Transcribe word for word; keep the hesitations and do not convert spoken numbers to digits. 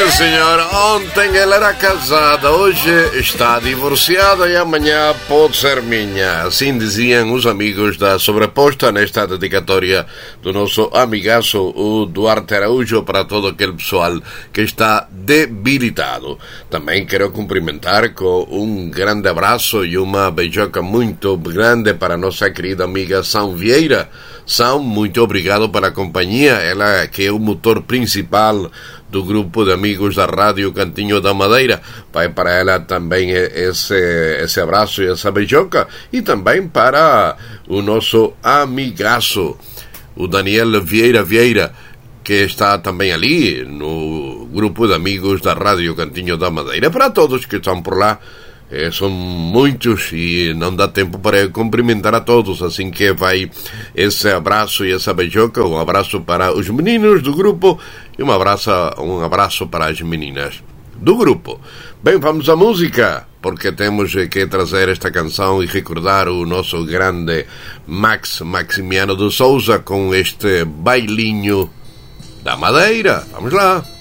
sim senhor, ontem ela era casada, hoje está divorciada e amanhã pode ser minha. Assim diziam os amigos da Sobreposta nesta dedicatória do nosso amigaço o Duarte Araújo para todo aquele pessoal que está debilitado. Também quero cumprimentar com um grande abraço e uma beijoca muito grande para a nossa querida amiga São Vieira. São, muito obrigado pela companhia, ela que é o motor principal do grupo de amigos da Rádio Cantinho da Madeira. Vai para ela também esse, esse abraço e essa beijoca. E também para o nosso amigaço, o Daniel Vieira Vieira, que está também ali no grupo de amigos da Rádio Cantinho da Madeira. Para todos que estão por lá, Eh, são muitos e não dá tempo para cumprimentar a todos, assim que vai esse abraço e essa beijoca. Um abraço para os meninos do grupo e um abraço, um abraço para as meninas do grupo. Bem, vamos à música, porque temos que trazer esta canção e recordar o nosso grande Max Maximiano de Souza com este bailinho da Madeira. Vamos lá.